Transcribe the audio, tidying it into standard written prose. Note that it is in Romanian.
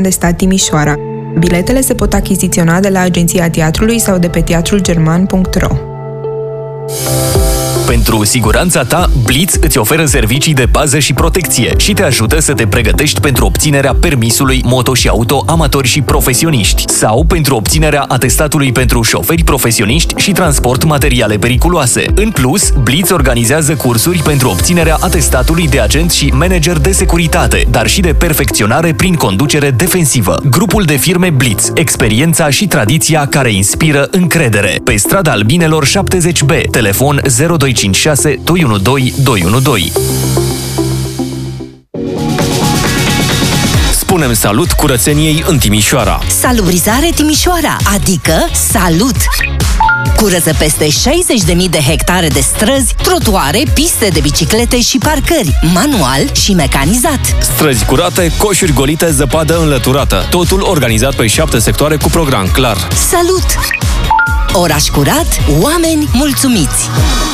de Stat Timișoara. Biletele se pot achiziționa de la Agenția Teatrului sau de pe teatrulgerman.ro. Pentru siguranța ta, Blitz îți oferă servicii de bază și protecție și te ajută să te pregătești pentru obținerea permisului moto și auto amatori și profesioniști sau pentru obținerea atestatului pentru șoferi profesioniști și transport materiale periculoase. În plus, Blitz organizează cursuri pentru obținerea atestatului de agent și manager de securitate, dar și de perfecționare prin conducere defensivă. Grupul de firme Blitz, experiența și tradiția care inspiră încredere. Pe strada Albinelor 70B, telefon 0256 212 212. Spunem salut curățeniei în Timișoara. Salubrizare Timișoara, adică salut! Curăță peste 60.000 de hectare de străzi, trotuare, piste de biciclete și parcări, manual și mecanizat. Străzi curate, coșuri golite, zăpadă înlăturată. Totul organizat pe 7 sectoare cu program clar. Salut! Oraș curat, oameni mulțumiți!